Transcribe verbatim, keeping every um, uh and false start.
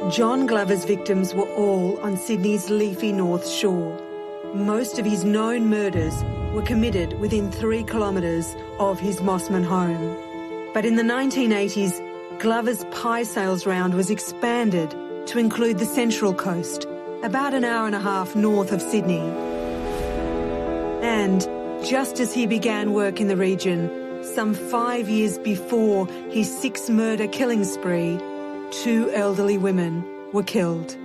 John Glover's victims were all on Sydney's leafy North Shore. Most of his known murders were committed within three kilometres of his Mossman home. But in the nineteen eighties, Glover's pie sales round was expanded to include the Central Coast, about an hour and a half north of Sydney. And just as he began work in the region, some five years before his six-murder killing spree, two elderly women were killed.